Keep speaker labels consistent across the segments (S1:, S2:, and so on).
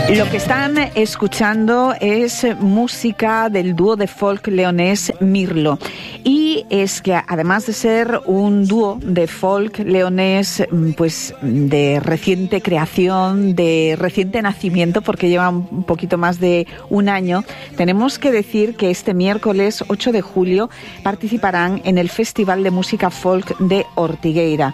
S1: Lo que están escuchando es música del dúo de folk leonés Mirlo. Y es que además de ser un dúo de folk leonés, pues de reciente creación, de reciente nacimiento, porque lleva un poquito más de un año, tenemos que decir que este miércoles 8 de julio participarán en el Festival de Música Folk de Ortigueira,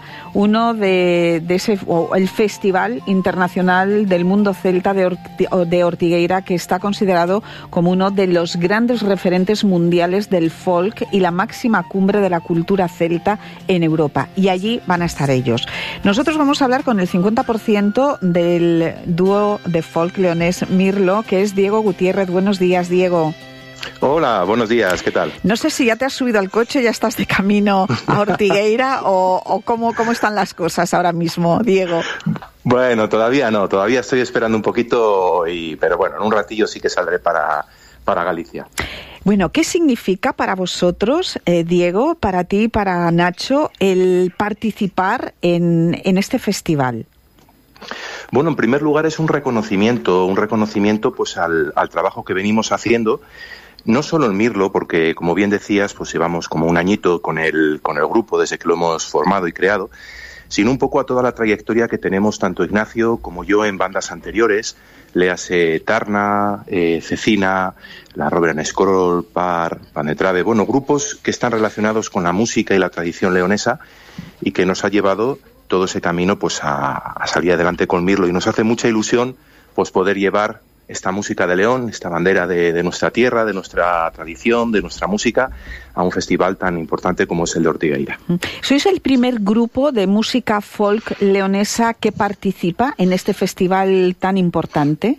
S1: el Festival Internacional del Mundo Celta de Ortigueira, que está considerado como uno de los grandes referentes mundiales del folk y la máxima cumbre de la cultura celta en Europa. Y allí van a estar ellos. Nosotros vamos a hablar con el 50% del dúo de folk leonés Mirlo, que es Diego Gutiérrez. Buenos días, Diego.
S2: Hola, buenos días, ¿qué tal?
S1: No sé si ya te has subido al coche, ya estás de camino a Ortigueira o cómo están las cosas ahora mismo, Diego.
S2: Bueno, todavía no, todavía estoy esperando un poquito, pero bueno, en un ratillo sí que saldré para Galicia.
S1: Bueno, ¿qué significa para vosotros, Diego, para ti, para Nacho, el participar en este festival?
S2: Bueno, en primer lugar es un reconocimiento pues al trabajo que venimos haciendo. No solo en Mirlo, porque como bien decías, pues llevamos como un añito con el grupo desde que lo hemos formado y creado, sino un poco a toda la trayectoria que tenemos tanto Ignacio como yo en bandas anteriores, léase Tarna, Cecina, la Robert Scroll, Pan de Trave, bueno, grupos que están relacionados con la música y la tradición leonesa y que nos ha llevado todo ese camino pues a salir adelante con Mirlo, y nos hace mucha ilusión pues poder llevar esta música de León, esta bandera de nuestra tierra, de nuestra tradición, de nuestra música, a un festival tan importante como es el de Ortigueira.
S1: ¿Sois el primer grupo de música folk leonesa que participa en este festival tan importante?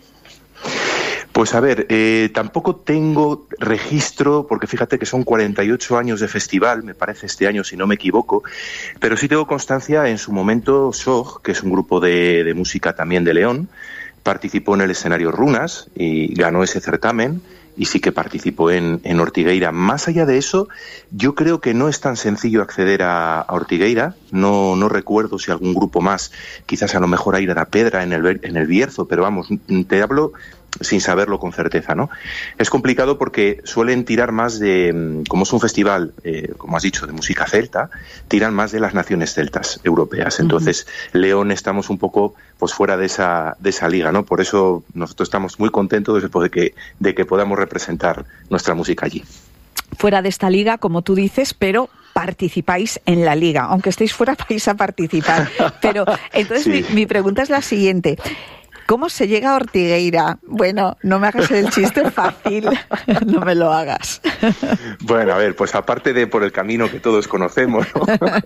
S2: Pues a ver, tampoco tengo registro, porque fíjate que son 48 años de festival, me parece este año, si no me equivoco, pero sí tengo constancia en su momento SOG, que es un grupo de música también de León, participó en el escenario Runas y ganó ese certamen, y sí que participó en Ortigueira. Más allá de eso, yo creo que no es tan sencillo acceder a Ortigueira. No recuerdo si algún grupo más, quizás a lo mejor Aira da Pedra en el Bierzo, pero vamos, te hablo sin saberlo con certeza, ¿no? Es complicado porque suelen tirar más de, como es un festival, como has dicho, de música celta, tiran más de las naciones celtas europeas. Entonces, León estamos un poco pues fuera de esa liga, ¿no? Por eso nosotros estamos muy contentos después de que podamos representar nuestra música allí.
S1: Fuera de esta liga, como tú dices, pero participáis en la liga. Aunque estéis fuera, vais a participar. Pero entonces sí. mi pregunta es la siguiente. ¿Cómo se llega a Ortigueira? Bueno, no me hagas el chiste fácil, no me lo hagas.
S2: Bueno, a ver, pues aparte de por el camino que todos conocemos, ¿no?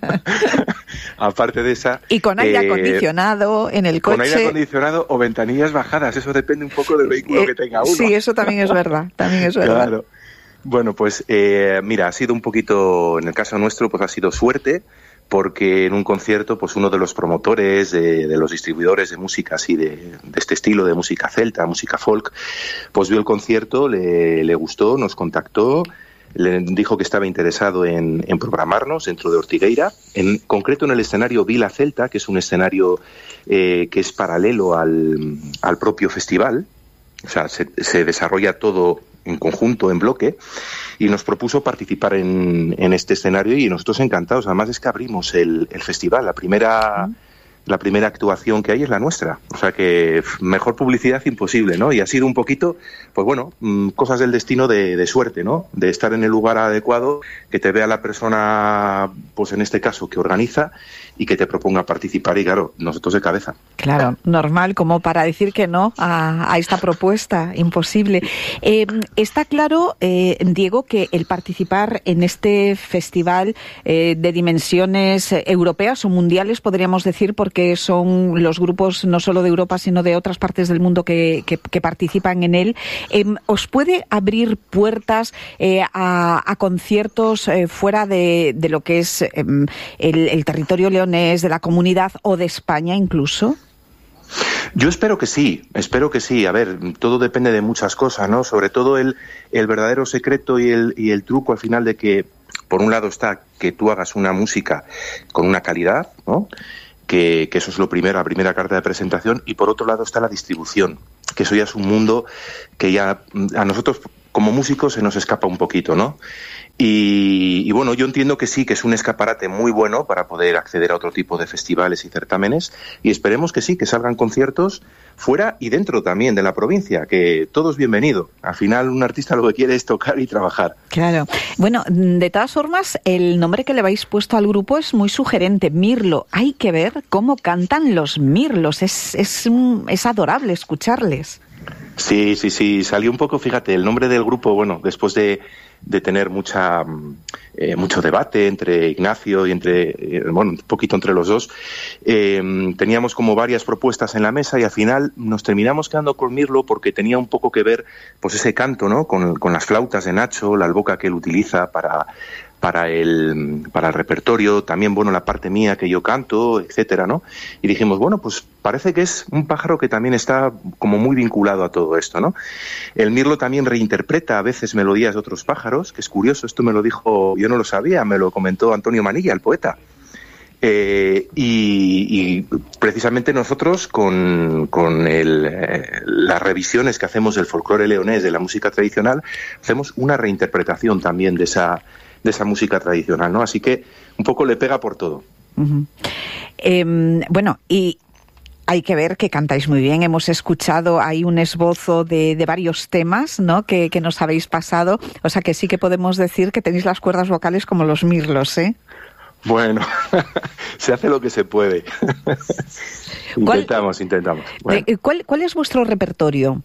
S2: Aparte de esa...
S1: Y con aire acondicionado en el coche.
S2: Con aire acondicionado o ventanillas bajadas, eso depende un poco del vehículo que tenga uno.
S1: Sí, eso también es verdad,
S2: Claro. Bueno, pues mira, ha sido un poquito, en el caso nuestro, pues ha sido suerte, porque en un concierto, pues uno de los promotores, de los distribuidores de música así de este estilo, de música celta, música folk, pues vio el concierto, le gustó, nos contactó, le dijo que estaba interesado en programarnos dentro de Ortigueira, en concreto en el escenario Vila Celta, que es un escenario que es paralelo al propio festival. O sea, se desarrolla todo en conjunto, en bloque, y nos propuso participar en este escenario, y nosotros encantados. Además es que abrimos el festival, la primera actuación que hay es la nuestra, o sea que mejor publicidad imposible, ¿no? Y ha sido un poquito, pues bueno, cosas del destino de suerte, ¿no? De estar en el lugar adecuado, que te vea la persona, pues en este caso, que organiza y que te proponga participar, y claro, nosotros de cabeza.
S1: Claro, normal, como para decir que no a esta propuesta, imposible. Está claro, Diego, que el participar en este festival de dimensiones europeas o mundiales, podríamos decir, porque son los grupos no solo de Europa, sino de otras partes del mundo que participan en él, ¿os puede abrir puertas a conciertos fuera de lo que es el territorio leonés, de la comunidad o de España incluso?
S2: Yo espero que sí. A ver, todo depende de muchas cosas, ¿no? Sobre todo el verdadero secreto y el truco al final de que, por un lado está que tú hagas una música con una calidad, ¿no? Que eso es lo primero, la primera carta de presentación, y por otro lado está la distribución. que eso ya es un mundo que ya a nosotros como músicos se nos escapa un poquito, ¿no? Y bueno, yo entiendo que sí, que es un escaparate muy bueno para poder acceder a otro tipo de festivales y certámenes, y esperemos que sí, que salgan conciertos fuera y dentro también de la provincia, que todo es bienvenido. Al final un artista lo que quiere es tocar y trabajar.
S1: Claro. Bueno, de todas formas, el nombre que le habéis puesto al grupo es muy sugerente, Mirlo. Hay que ver cómo cantan los mirlos, es adorable escucharles.
S2: Sí, salió un poco, fíjate, el nombre del grupo, bueno, después de tener mucho debate entre Ignacio y un poquito entre los dos, teníamos como varias propuestas en la mesa y al final nos terminamos quedando con Mirlo porque tenía un poco que ver, pues ese canto, ¿no? Con las flautas de Nacho, la alboca que él utiliza para el repertorio, también, bueno, la parte mía que yo canto, etcétera, ¿no? Y dijimos, bueno, pues parece que es un pájaro que también está como muy vinculado a todo esto, ¿no? El mirlo también reinterpreta a veces melodías de otros pájaros, que es curioso, esto me lo dijo, yo no lo sabía, me lo comentó Antonio Manilla, el poeta. Y precisamente nosotros con las revisiones que hacemos del folclore leonés, de la música tradicional, hacemos una reinterpretación también de esa música tradicional, ¿no? Así que un poco le pega por todo.
S1: Uh-huh. Bueno, y hay que ver que cantáis muy bien. Hemos escuchado ahí un esbozo de varios temas, ¿no? Que nos habéis pasado. O sea que sí que podemos decir que tenéis las cuerdas vocales como los mirlos, ¿eh?
S2: Bueno, se hace lo que se puede. Intentamos. Bueno.
S1: ¿Cuál es vuestro repertorio?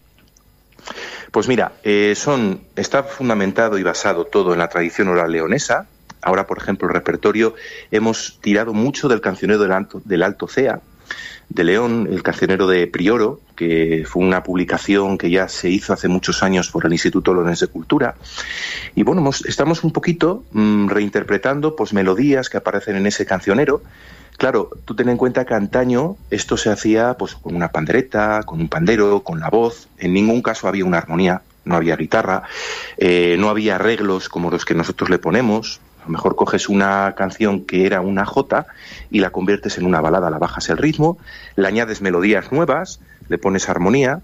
S2: Pues mira, está fundamentado y basado todo en la tradición oral leonesa. Ahora, por ejemplo, el repertorio hemos tirado mucho del cancionero del Alto Cea, de León, el cancionero de Prioro, que fue una publicación que ya se hizo hace muchos años por el Instituto Leonés de Cultura. Y bueno, estamos un poquito reinterpretando pues melodías que aparecen en ese cancionero. Claro, tú ten en cuenta que antaño esto se hacía pues con una pandereta, con un pandero, con la voz. En ningún caso había una armonía, no había guitarra, no había arreglos como los que nosotros le ponemos. A lo mejor coges una canción que era una jota y la conviertes en una balada, la bajas el ritmo, le añades melodías nuevas, le pones armonía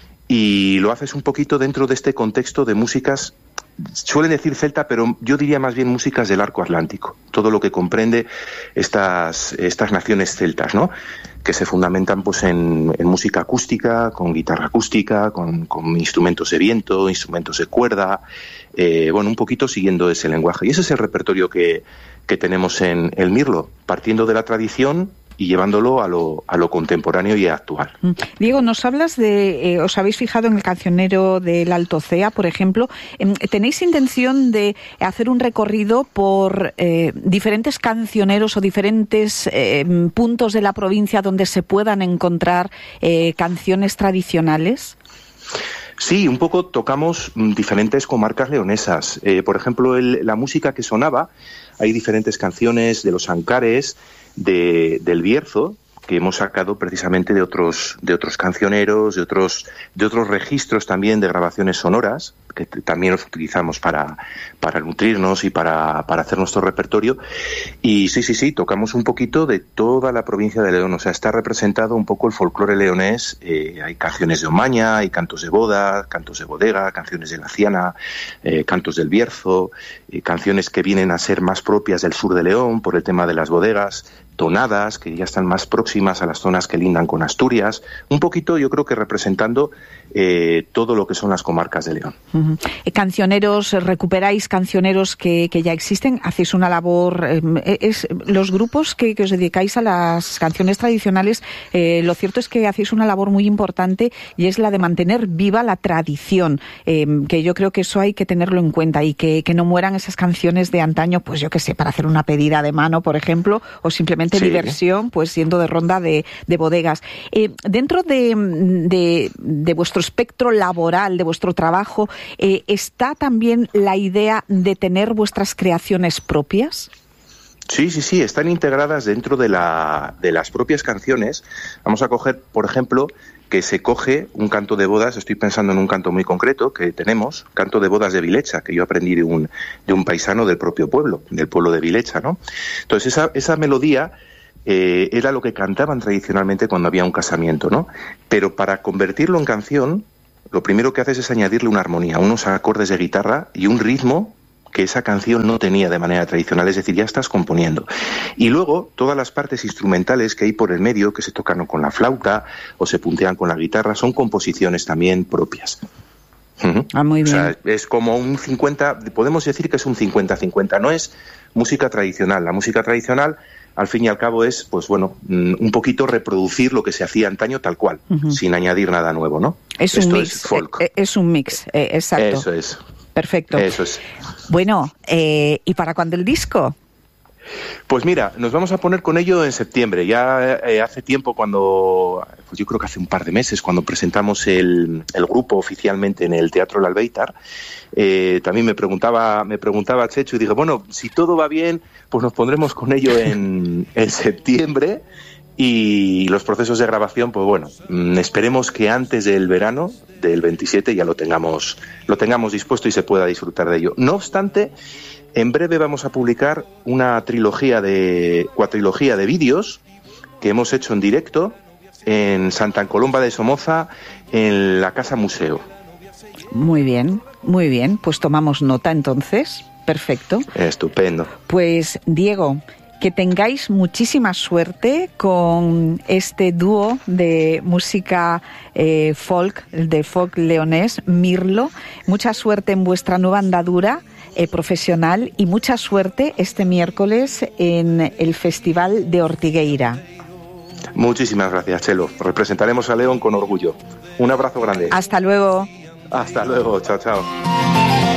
S2: y lo haces un poquito dentro de este contexto de músicas, suelen decir celta, pero yo diría más bien músicas del arco atlántico, todo lo que comprende estas naciones celtas, ¿no? Que se fundamentan pues en música acústica, con guitarra acústica, con instrumentos de viento, instrumentos de cuerda, un poquito siguiendo ese lenguaje. Y ese es el repertorio que tenemos en el mirlo, partiendo de la tradición y llevándolo a lo contemporáneo y actual.
S1: Diego, nos hablas de, os habéis fijado en el cancionero del Alto Cea, por ejemplo. ¿Tenéis intención de hacer un recorrido por diferentes cancioneros o diferentes puntos de la provincia donde se puedan encontrar canciones tradicionales?
S2: Sí, un poco tocamos diferentes comarcas leonesas. Por ejemplo, la música que sonaba, hay diferentes canciones de los Ancares, del Bierzo, que hemos sacado precisamente de otros cancioneros, de otros registros también de grabaciones sonoras, que también los utilizamos para nutrirnos y para hacer nuestro repertorio. Y sí, tocamos un poquito de toda la provincia de León, o sea, está representado un poco el folclore leonés. Hay canciones de Omaña, hay cantos de boda, cantos de bodega, canciones de la Ciana, cantos del Bierzo, canciones que vienen a ser más propias del sur de León por el tema de las bodegas, tonadas que ya están más próximas a las zonas que lindan con Asturias, un poquito yo creo que representando todo lo que son las comarcas de León.
S1: Uh-huh. Cancioneros, recuperáis cancioneros que ya existen, hacéis una labor, los grupos que os dedicáis a las canciones tradicionales, lo cierto es que hacéis una labor muy importante y es la de mantener viva la tradición, que yo creo que eso hay que tenerlo en cuenta y que no mueran esas canciones de antaño, pues yo qué sé, para hacer una pedida de mano, por ejemplo, o simplemente sí, diversión, pues siendo de ronda de bodegas. Dentro de vuestro espectro laboral, de vuestro trabajo, ¿está también la idea de tener vuestras creaciones propias?
S2: Sí, están integradas dentro de las propias canciones. Vamos a coger, por ejemplo, que se coge un canto de bodas, estoy pensando en un canto muy concreto que tenemos, canto de bodas de Vilecha, que yo aprendí de un paisano del propio pueblo, del pueblo de Vilecha, ¿no? Entonces esa melodía era lo que cantaban tradicionalmente cuando había un casamiento, ¿no? Pero para convertirlo en canción, lo primero que haces es añadirle una armonía, unos acordes de guitarra y un ritmo que esa canción no tenía de manera tradicional, es decir, ya estás componiendo. Y luego, todas las partes instrumentales que hay por el medio, que se tocan con la flauta o se puntean con la guitarra, son composiciones también propias.
S1: Muy bien.
S2: O sea, es como un 50, podemos decir que es un 50-50, no es música tradicional. La música tradicional, al fin y al cabo, es, pues bueno, un poquito reproducir lo que se hacía antaño tal cual, sin añadir nada nuevo, ¿no?
S1: Esto un mix, es folk. Es un mix, exacto.
S2: Eso es.
S1: Perfecto.
S2: Eso es.
S1: Bueno, ¿y para cuándo el disco?
S2: Pues mira, nos vamos a poner con ello en septiembre. Ya hace tiempo cuando, pues yo creo que hace un par de meses, cuando presentamos el grupo oficialmente en el Teatro El Albéitar, también me preguntaba Chechu y dije, bueno, si todo va bien, pues nos pondremos con ello en septiembre. Y los procesos de grabación, pues bueno, esperemos que antes del verano del 27 ya lo tengamos dispuesto y se pueda disfrutar de ello. No obstante, en breve vamos a publicar una cuatrilogía de vídeos que hemos hecho en directo en Santa Colomba de Somoza, en la Casa Museo.
S1: Muy bien, pues tomamos nota entonces, perfecto.
S2: Estupendo.
S1: Pues Diego, que tengáis muchísima suerte con este dúo de música folk, de folk leonés, Mirlo. Mucha suerte en vuestra nueva andadura profesional y mucha suerte este miércoles en el Festival de Ortigueira.
S2: Muchísimas gracias, Chelo. Representaremos a León con orgullo. Un abrazo grande.
S1: Hasta luego.
S2: Hasta luego. Chao, chao.